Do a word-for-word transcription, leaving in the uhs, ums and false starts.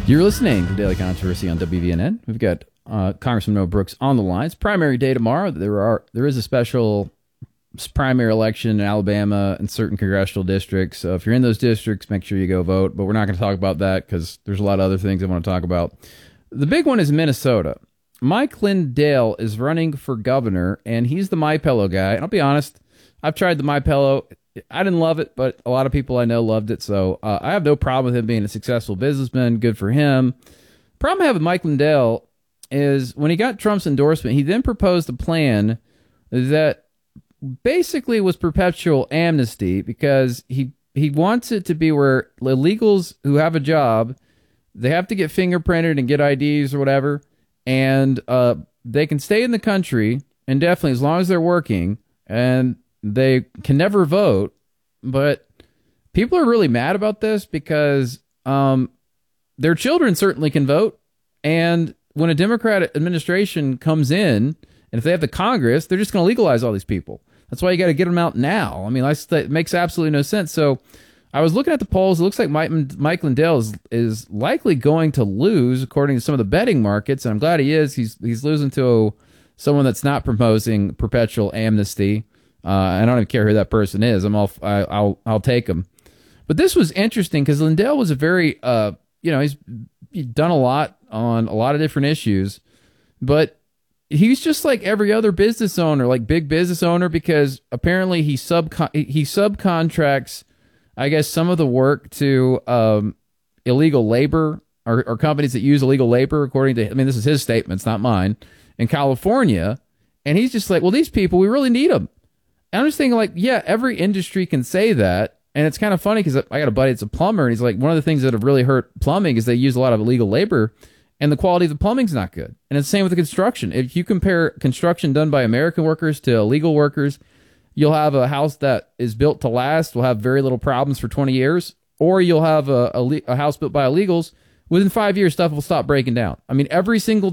You're listening to Daily Controversy on W V N N. We've got uh, Congressman Noah Brooks on the line. It's primary day tomorrow. There are there is a special primary election in Alabama and certain congressional districts. So if you're in those districts, make sure you go vote. But we're not going to talk about that because there's a lot of other things I want to talk about. The big one is Minnesota. Mike Lindell is running for governor, and he's the MyPillow guy. And I'll be honest, I've tried the MyPillow. I didn't love it, but a lot of people I know loved it. So uh, I have no problem with him being a successful businessman. Good for him. Problem I have with Mike Lindell is when he got Trump's endorsement, he then proposed a plan that basically was perpetual amnesty because he, he wants it to be where illegals who have a job, they have to get fingerprinted and get I Ds or whatever, and uh, they can stay in the country indefinitely as long as they're working, and they can never vote. But people are really mad about this because um, their children certainly can vote. And when a Democratic administration comes in, and if they have the Congress, they're just going to legalize all these people. That's why you got to get them out now. I mean, that makes absolutely no sense. So I was looking at the polls. It looks like Mike, Mike Lindell is, is likely going to lose, according to some of the betting markets. And I'm glad he is. He's, he's losing to someone that's not proposing perpetual amnesty. Uh, I don't even care who that person is. I'm all, I, I'll, I'll take him. But this was interesting because Lindell was a very, uh, you know, he's, he's done a lot on a lot of different issues, but he's just like every other business owner, like big business owner, because apparently he sub he subcontracts, I guess, some of the work to um, illegal labor or, or companies that use illegal labor. According to, I mean, this is his statements, not mine, in California, and he's just like, well, these people, we really need them. And I'm just thinking, like, yeah, every industry can say that. And it's kind of funny because I got a buddy that's a plumber, and he's like, one of the things that have really hurt plumbing is they use a lot of illegal labor, and the quality of the plumbing's not good. And it's the same with the construction. If you compare construction done by American workers to illegal workers, you'll have a house that is built to last, will have very little problems for twenty years, or you'll have a, a, a house built by illegals. Within five years, stuff will stop breaking down. I mean, every single